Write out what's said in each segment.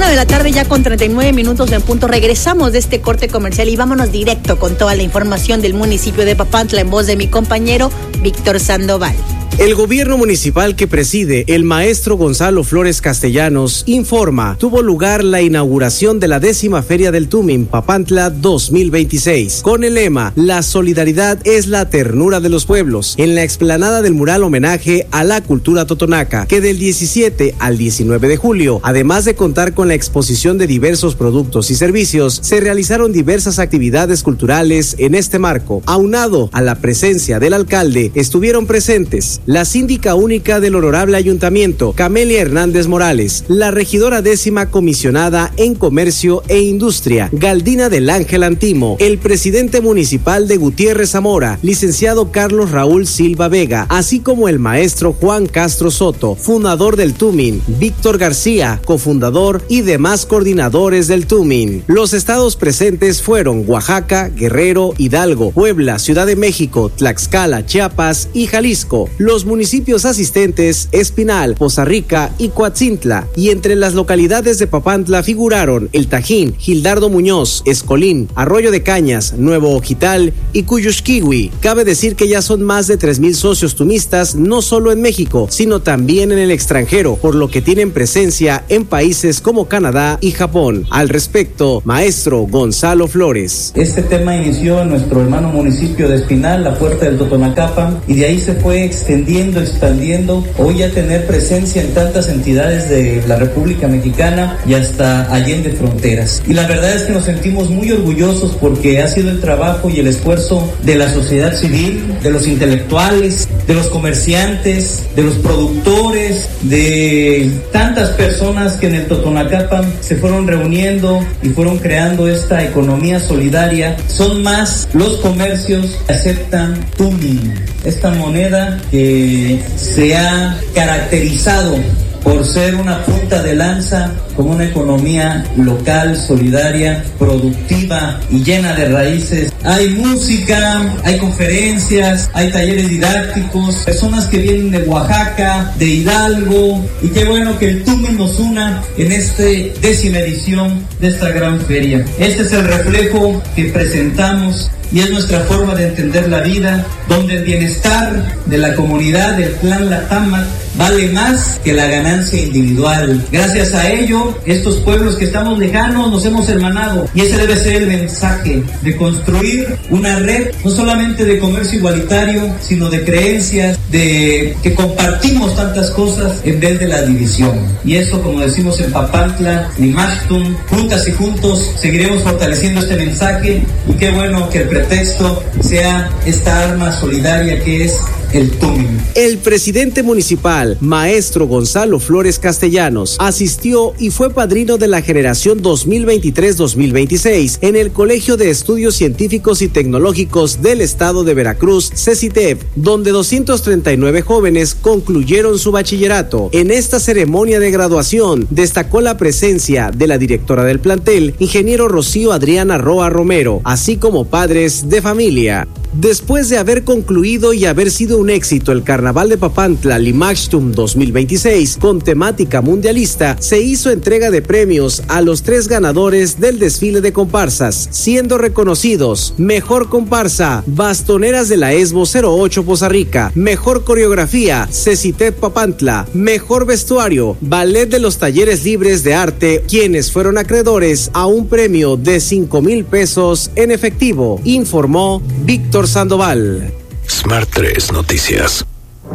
1:00 ya con 39 minutos en punto. Regresamos de este corte comercial y vámonos directo con toda la información del municipio de Papantla en voz de mi compañero Víctor Sandoval. El gobierno municipal que preside el maestro Gonzalo Flores Castellanos informa, tuvo lugar la inauguración de la 10ª Feria del Tumin Papantla 2026, con el lema, la solidaridad es la ternura de los pueblos, en la explanada del mural homenaje a la cultura totonaca, que del 17 al 19 de julio, además de contar con la exposición de diversos productos y servicios, se realizaron diversas actividades culturales en este marco. Aunado a la presencia del alcalde, estuvieron presentes la síndica única del honorable ayuntamiento, Camelia Hernández Morales, la regidora 10ª comisionada en Comercio e Industria, Galdina del Ángel Antimo, el presidente municipal de Gutiérrez Zamora, licenciado Carlos Raúl Silva Vega, así como el maestro Juan Castro Soto, fundador del Tumin, Víctor García, cofundador y demás coordinadores del Tumin. Los estados presentes fueron Oaxaca, Guerrero, Hidalgo, Puebla, Ciudad de México, Tlaxcala, Chiapas y Jalisco. Los municipios asistentes, Espinal, Poza Rica y Coatzintla, y entre las localidades de Papantla figuraron El Tajín, Gildardo Muñoz, Escolín, Arroyo de Cañas, Nuevo Ojital y Cuyuxquiwi. Cabe decir que ya son más de 3,000 socios tumistas, no solo en México, sino también en el extranjero, por lo que tienen presencia en países como Canadá y Japón. Al respecto, maestro Gonzalo Flores. Este tema inició en nuestro hermano municipio de Espinal, la Puerta del Totonacapan, y de ahí se fue expandiendo, hoy a tener presencia en tantas entidades de la República Mexicana y hasta allende fronteras. Y la verdad es que nos sentimos muy orgullosos porque ha sido el trabajo y el esfuerzo de la sociedad civil, de los intelectuales, de los comerciantes, de los productores, de tantas personas que en el Totonacapan se fueron reuniendo y fueron creando esta economía solidaria. Son más los comercios que aceptan Tumin, esta moneda que se ha caracterizado por ser una punta de lanza como una economía local, solidaria, productiva y llena de raíces. Hay música, hay conferencias, hay talleres didácticos, personas que vienen de Oaxaca, de Hidalgo, y qué bueno que el Tumin nos una en este 10ª edición de esta gran feria. Este es el reflejo que presentamos y es nuestra forma de entender la vida, donde el bienestar de la comunidad del clan Latámac vale más que la ganancia individual. Gracias a ello, estos pueblos que estamos lejanos nos hemos hermanado, y ese debe ser el mensaje de construir una red no solamente de comercio igualitario, sino de creencias, de que compartimos tantas cosas en vez de la división. Y eso, como decimos en Papantla, Nimashtum, juntas y juntos seguiremos fortaleciendo este mensaje, y qué bueno que el pretexto sea esta arma solidaria que es el Tumin. El presidente municipal, maestro Gonzalo Flores Castellanos, asistió y fue padrino de la generación 2023-2026 en el Colegio de Estudios Científicos y Tecnológicos del Estado de Veracruz, CECITEV, donde 239 jóvenes concluyeron su bachillerato. En esta ceremonia de graduación destacó la presencia de la directora del plantel, ingeniero Rocío Adriana Roa Romero, así como padres de familia. Después de haber concluido y haber sido un éxito el Carnaval de Papantla Limachtum 2026 con temática mundialista, se hizo entrega de premios a los 3 ganadores del desfile de comparsas, siendo reconocidos: Mejor Comparsa, Bastoneras de la ESBO 08 Poza Rica; Mejor Coreografía, CECITEV Papantla; Mejor Vestuario, Ballet de los Talleres Libres de Arte, quienes fueron acreedores a un premio de 5,000 pesos en efectivo, informó Víctor Sandoval. Smart 3 Noticias.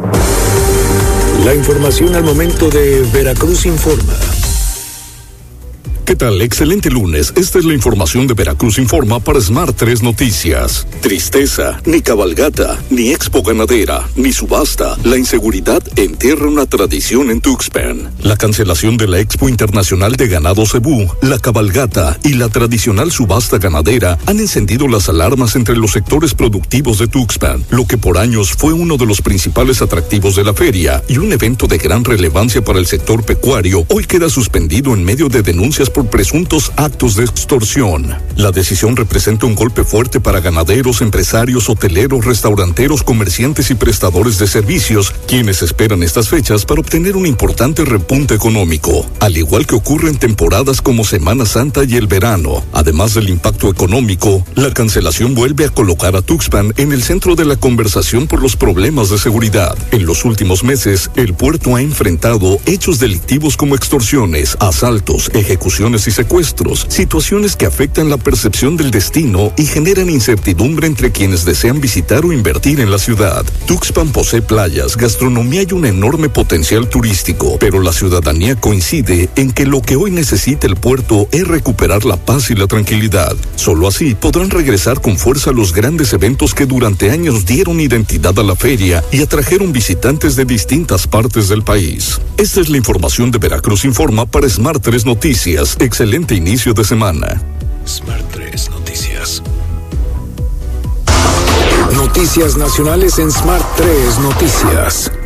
La información al momento de Veracruz Informa. ¿Qué tal? Excelente lunes. Esta es la información de Veracruz Informa para Smart 3 Noticias. Tristeza, ni cabalgata, ni expo ganadera, ni subasta. La inseguridad entierra una tradición en Tuxpan. La cancelación de la Expo Internacional de Ganado Cebú, la cabalgata y la tradicional subasta ganadera han encendido las alarmas entre los sectores productivos de Tuxpan, lo que por años fue uno de los principales atractivos de la feria y un evento de gran relevancia para el sector pecuario, hoy queda suspendido en medio de denuncias por por presuntos actos de extorsión. La decisión representa un golpe fuerte para ganaderos, empresarios, hoteleros, restauranteros, comerciantes y prestadores de servicios, quienes esperan estas fechas para obtener un importante repunte económico, al igual que ocurre en temporadas como Semana Santa y el verano. Además del impacto económico, la cancelación vuelve a colocar a Tuxpan en el centro de la conversación por los problemas de seguridad. En los últimos meses, el puerto ha enfrentado hechos delictivos como extorsiones, asaltos, ejecuciones y secuestros, situaciones que afectan la percepción del destino y generan incertidumbre entre quienes desean visitar o invertir en la ciudad. Tuxpan posee playas, gastronomía y un enorme potencial turístico, pero la ciudadanía coincide en que lo que hoy necesita el puerto es recuperar la paz y la tranquilidad. Solo así podrán regresar con fuerza los grandes eventos que durante años dieron identidad a la feria y atrajeron visitantes de distintas partes del país. Esta es la información de Veracruz Informa para Smart 3 Noticias. Excelente inicio de semana. Smart 3 Noticias. Noticias nacionales en Smart 3 Noticias.